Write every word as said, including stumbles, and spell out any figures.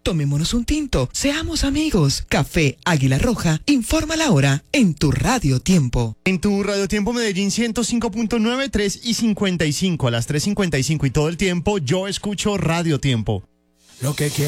Tomémonos un tinto, seamos amigos. Café Águila Roja, informa la hora en tu Radio Tiempo. En tu Radio Tiempo Medellín ciento cinco punto nueve, tres y cincuenta y cinco, a las tres cincuenta y cinco y todo el tiempo yo escucho Radio Tiempo. Lo que